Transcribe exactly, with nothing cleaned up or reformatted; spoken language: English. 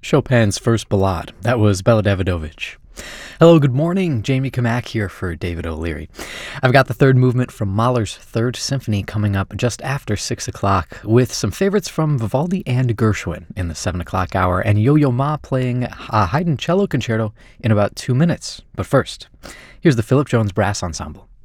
Chopin's First Ballade. That was Bela Davidovich. Hello, good morning. Jamie Kamak here for David O'Leary. I've got the third movement from Mahler's Third Symphony coming up just after six o'clock with some favorites from Vivaldi and Gershwin in the seven o'clock hour and Yo-Yo Ma playing a Haydn cello concerto in about two minutes. But first, here's the Philip Jones Brass Ensemble.